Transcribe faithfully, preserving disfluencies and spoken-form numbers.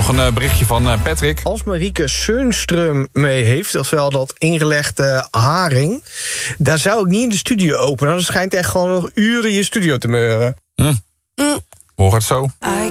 nog een uh, berichtje van uh, Patrick. Als Marieke Sundström mee heeft, ofwel dat ingelegde haring, daar zou ik niet in de studio openen. Dan schijnt echt gewoon nog uren je studio te meuren. Hm. Mm. Hoor het zo.